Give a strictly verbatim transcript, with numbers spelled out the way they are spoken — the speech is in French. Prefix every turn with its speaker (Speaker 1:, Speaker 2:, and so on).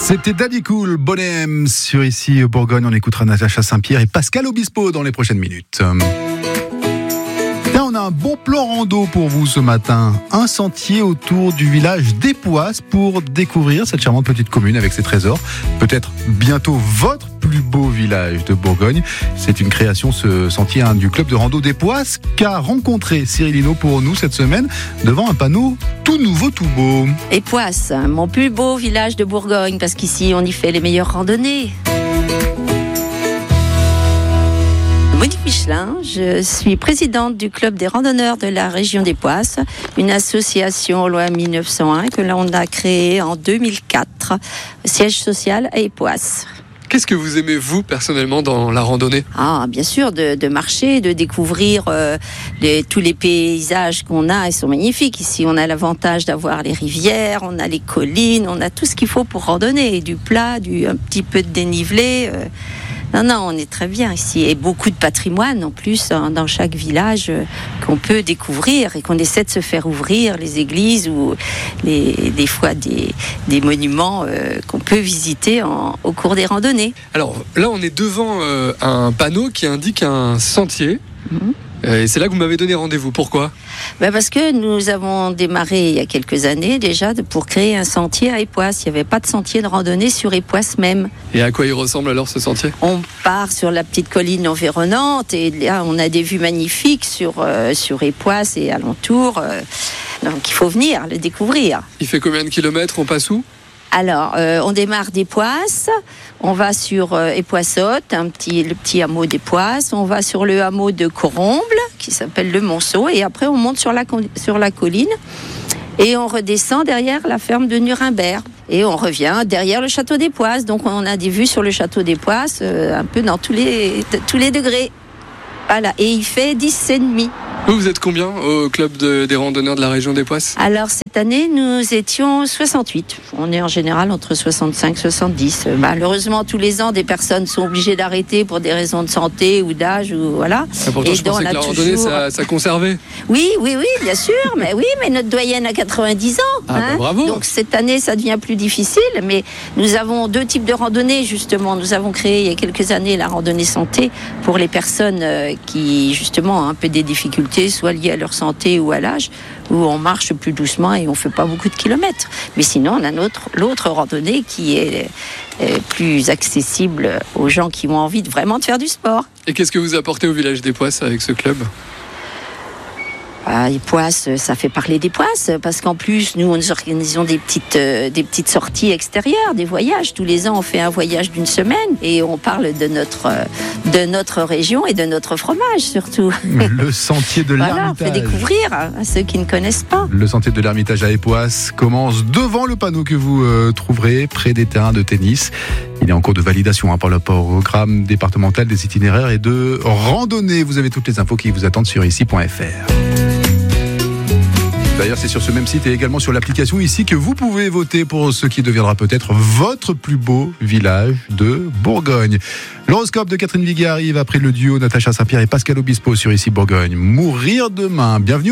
Speaker 1: C'était Daddy Cool, Bonnet M sur ici Bourgogne. On écoutera Natacha Saint-Pierre et Pascal Obispo dans les prochaines minutes. Là, on a un bon plan rando pour vous ce matin. Un sentier autour du village d'Époisses pour découvrir cette charmante petite commune avec ses trésors. Peut-être bientôt votre plus beau village de Bourgogne. C'est une création, ce sentier hein, du club de rando d'Époisses qu'a rencontré Cyril Hinault pour nous cette semaine devant un panneau tout nouveau, tout beau.
Speaker 2: Époisses, mon plus beau village de Bourgogne, parce qu'ici on y fait les meilleures randonnées. Monique Michelin, je suis présidente du club des randonneurs de la région d'Époisses, une association loi mille neuf cent un que l'on a créée en deux mille quatre, siège social à Époisses.
Speaker 3: Qu'est-ce que vous aimez, vous, personnellement, dans la randonnée ?
Speaker 2: Ah, bien sûr, de, de marcher, de découvrir euh, les, tous les paysages qu'on a. Ils sont magnifiques. Ici, on a l'avantage d'avoir les rivières, on a les collines, on a tout ce qu'il faut pour randonner. Du plat, du, un petit peu de dénivelé. Euh, non, non, on est très bien ici. Et beaucoup de patrimoine, en plus, hein, dans chaque village, euh, qu'on peut découvrir et qu'on essaie de se faire ouvrir, les églises ou les, des fois des, des monuments euh, qu'on peut visiter en, au cours des randonnées.
Speaker 3: Alors là, on est devant euh, un panneau qui indique un sentier. Mmh. Euh, et c'est là que vous m'avez donné rendez-vous. Pourquoi ?
Speaker 2: Ben parce que nous avons démarré il y a quelques années déjà pour créer un sentier à Époisses. Il n'y avait pas de sentier de randonnée sur Époisses même.
Speaker 3: Et à quoi il ressemble alors ce sentier ?
Speaker 2: On part sur la petite colline environnante et là on a des vues magnifiques sur, euh, sur Époisses et alentours. Euh, donc il faut venir le découvrir.
Speaker 3: Il fait combien de kilomètres ? On passe où ?
Speaker 2: Alors, euh, on démarre d'Époisses, on va sur euh, Époissotte, un petit, le petit hameau d'Époisses, on va sur le hameau de Coromble, qui s'appelle le Monceau, et après on monte sur la, sur la colline, et on redescend derrière la ferme de Nuremberg, et on revient derrière le château d'Époisses. Donc on a des vues sur le château d'Époisses, euh, un peu dans tous les, tous les degrés. Voilà, et il fait dix et demi.
Speaker 3: Vous, vous êtes combien au club de, des randonneurs de la région d'Époisses ?
Speaker 2: Alors cette année, nous étions soixante-huit. On est en général entre soixante-cinq et soixante-dix. Malheureusement, tous les ans, des personnes sont obligées d'arrêter pour des raisons de santé ou d'âge ou voilà.
Speaker 3: Ah, pourtant,
Speaker 2: et
Speaker 3: je pensais que la randonnée, toujours... ça, ça conservait.
Speaker 2: Oui, oui, oui, bien sûr. mais oui, mais notre doyenne a quatre-vingt-dix ans.
Speaker 3: Ah,
Speaker 2: hein.
Speaker 3: bah, bravo.
Speaker 2: Donc cette année, ça devient plus difficile. Mais nous avons deux types de randonnées justement. Nous avons créé il y a quelques années la randonnée santé pour les personnes qui justement ont un peu des difficultés, soit liées à leur santé ou à l'âge, où on marche plus doucement et on fait pas beaucoup de kilomètres. Mais sinon, on a notre, l'autre randonnée qui est, est plus accessible aux gens qui ont envie de vraiment de faire du sport.
Speaker 3: Et qu'est-ce que vous apportez au village d'Époisses avec ce club ?
Speaker 2: Ah, Époisses, ça fait parler d'Époisses, parce qu'en plus, nous, nous organisons des petites, euh, des petites sorties extérieures, des voyages. Tous les ans, on fait un voyage d'une semaine et on parle de notre, euh, de notre région et de notre fromage, surtout.
Speaker 1: Le sentier de
Speaker 2: voilà,
Speaker 1: l'Ermitage.
Speaker 2: On fait découvrir à ceux qui ne connaissent pas.
Speaker 1: Le sentier de l'Ermitage à Époisses commence devant le panneau que vous euh, trouverez près des terrains de tennis. Il est en cours de validation hein, par le programme départemental des itinéraires et de randonnée. Vous avez toutes les infos qui vous attendent sur ici point f r. D'ailleurs, c'est sur ce même site et également sur l'application ici que vous pouvez voter pour ce qui deviendra peut-être votre plus beau village de Bourgogne. L'horoscope de Catherine Viguier arrive après le duo Natacha Saint-Pierre et Pascal Obispo sur ici Bourgogne. Mourir demain. Bienvenue.